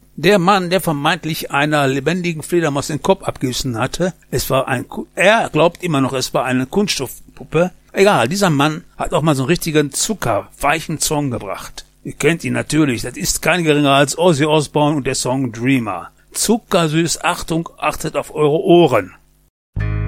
Der Mann, der vermeintlich einer lebendigen Fledermaus den Kopf abgebissen hatte, er glaubt immer noch, es war eine Kunststoffpuppe. Egal, dieser Mann hat auch mal so einen richtigen zuckerweichen Song gebracht. Ihr kennt ihn natürlich, das ist kein geringer als Ozzy Osbourne und der Song Dreamer. Zuckersüß, Achtung, achtet auf eure Ohren.